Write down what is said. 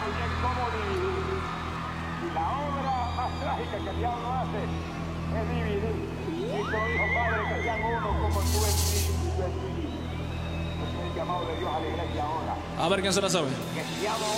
muy bien cómo dividir. Y la obra más trágica que el diablo hace es dividir. Cristo dijo, Padre, que sean uno como tú en mí y yo en ti. Ese es el llamado de Dios a la iglesia ahora. A ver quién se la sabe. Que el diablo